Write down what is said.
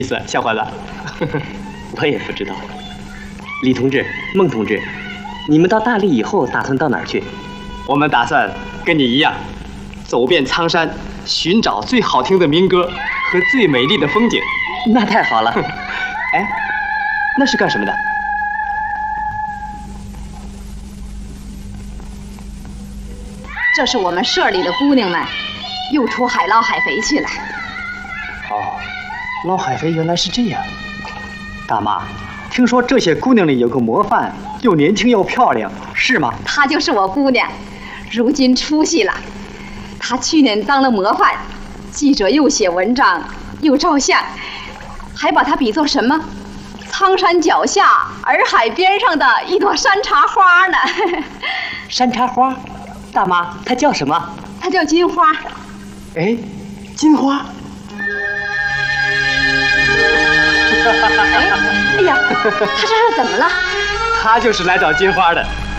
意思，小伙子？ 我也不知道。李同志、孟同志，你们到大理以后打算到哪儿去？ 我们打算跟你一样，走遍苍山，寻找最好听的民歌和最美丽的风景。 那太好了。 哎，那是干什么的？ 这是我们社里的姑娘们，又出海捞海肥去了。 哦，捞海肥原来是这样。大妈，听说这些姑娘里有个模范，又年轻又漂亮，是吗？ 她就是我姑娘，如今出息了。她去年当了模范，记者又写文章，又照相，还把她比作什么？苍山脚下，洱海边上的一朵山茶花呢。 山茶花？大妈，她叫什么？ 她叫金花。 哎，金花。 哎呀，她这是怎么了？ 她就是来找金花的。